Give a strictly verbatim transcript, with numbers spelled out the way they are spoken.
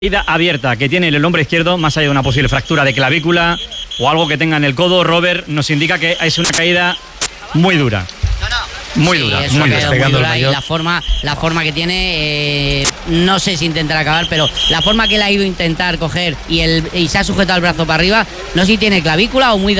Caída abierta que tiene el hombro izquierdo, más allá de una posible fractura de clavícula o algo que tenga en el codo, Robert, nos indica que es una caída muy dura. Muy sí, dura, es muy una dura. muy dura y la forma, la forma que tiene, eh, no sé si intentar acabar, pero la forma que él ha ido a intentar coger y, el, y se ha sujetado el brazo para arriba, no sé si tiene clavícula o muy